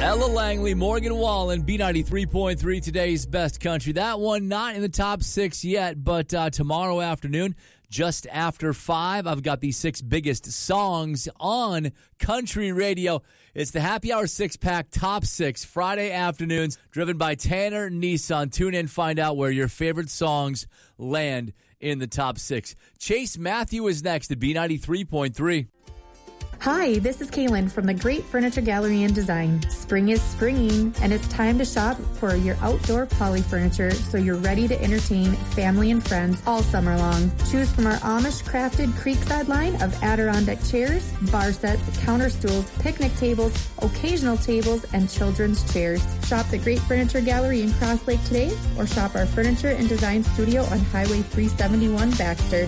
Ella Langley, Morgan Wallen, B93.3, today's best country. That one not in the top 6 yet, but tomorrow afternoon, just after 5, I've got the 6 biggest songs on country radio. It's the Happy Hour 6-pack Top 6, Friday afternoons, driven by Tanner Nissan. Tune in, find out where your favorite songs land in the top 6. Chase Matthew is next at B93.3. Hi, this is Kaylin from the Great Furniture Gallery and Design. Spring is springing, and it's time to shop for your outdoor poly furniture so you're ready to entertain family and friends all summer long. Choose from our Amish-crafted Creekside line of Adirondack chairs, bar sets, counter stools, picnic tables, occasional tables, and children's chairs. Shop the Great Furniture Gallery in Cross Lake today, or shop our Furniture and Design Studio on Highway 371 Baxter.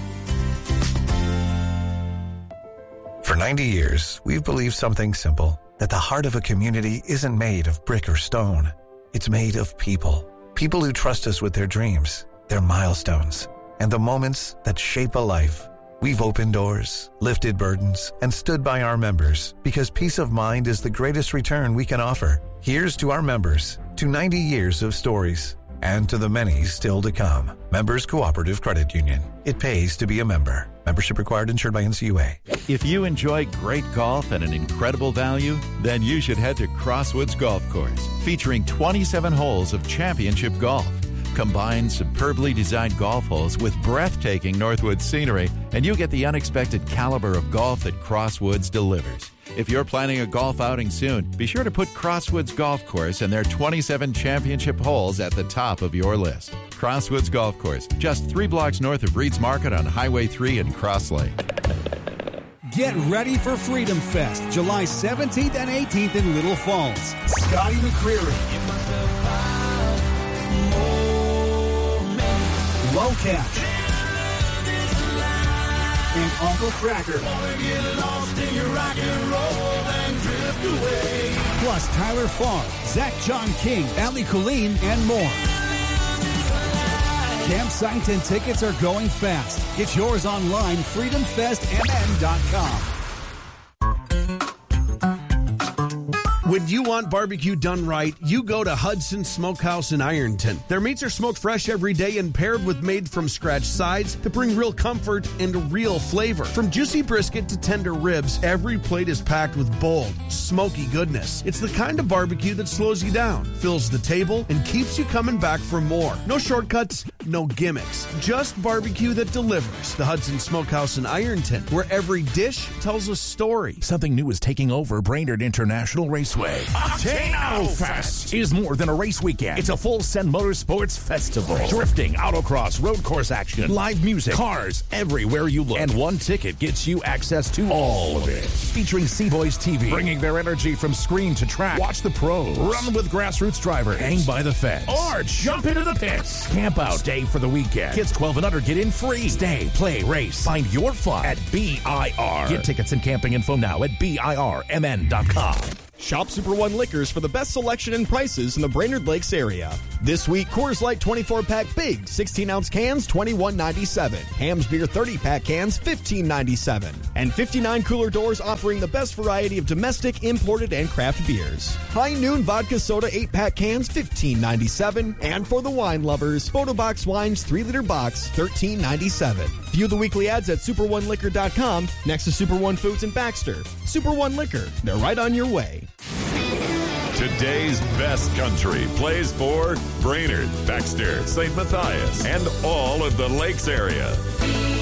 For 90 years, we've believed something simple, that the heart of a community isn't made of brick or stone. It's made of people. People who trust us with their dreams, their milestones, and the moments that shape a life. We've opened doors, lifted burdens, and stood by our members because peace of mind is the greatest return we can offer. Here's to our members, to 90 years of stories, and to the many still to come. Members Cooperative Credit Union. It pays to be a member. Membership required, insured by NCUA. If you enjoy great golf at an incredible value, then you should head to Crosswoods Golf Course, featuring 27 holes of championship golf. Combine superbly designed golf holes with breathtaking Northwoods scenery, and you get the unexpected caliber of golf that Crosswoods delivers. If you're planning a golf outing soon, be sure to put Crosswoods Golf Course and their 27 championship holes at the top of your list. Crosswoods Golf Course, just 3 blocks north of Reed's Market on Highway 3 in Cross Lake. Get ready for Freedom Fest, July 17th and 18th in Little Falls. Scotty McCreery, Lowcat, and Uncle Cracker. Plus Tyler Farr, Zach John King, Ali Colleen, and more. Campsites and tickets are going fast. Get yours online, freedomfestmn.com. When you want barbecue done right, you go to Hudson Smokehouse in Ironton. Their meats are smoked fresh every day and paired with made-from-scratch sides to bring real comfort and real flavor. From juicy brisket to tender ribs, every plate is packed with bold, smoky goodness. It's the kind of barbecue that slows you down, fills the table, and keeps you coming back for more. No shortcuts, no gimmicks. Just barbecue that delivers. The Hudson Smokehouse in Ironton, where every dish tells a story. Something new is taking over Brainerd International Raceway. Octano Fest is more than a race weekend. It's a full send motorsports festival. Drifting, autocross, road course action, live music, cars everywhere you look. And one ticket gets you access to all of it. Featuring C-Boys TV, bringing their energy from screen to track. Watch the pros, run with grassroots drivers, hang by the fence, or jump into the pits. Camp out day for the weekend. Kids 12 and under get in free. Stay, play, race. Find your fun at BIR. Get tickets and camping info now at BIRMN.com. Shop Super One Liquors for the best selection and prices in the Brainerd Lakes area. This week, Coors Light 24-pack big, 16-ounce cans, $21.97. Hamm's Beer 30-pack cans, $15.97. And 59 Cooler Doors offering the best variety of domestic, imported, and craft beers. High Noon Vodka Soda 8-pack cans, $15.97. And for the wine lovers, Photo Box Wines 3-liter box, $13.97. View the weekly ads at SuperOneLiquor.com next to Super One Foods in Baxter. Super One Liquor, they're right on your way. Today's best country plays for Brainerd, Baxter, St. Matthias, and all of the Lakes area.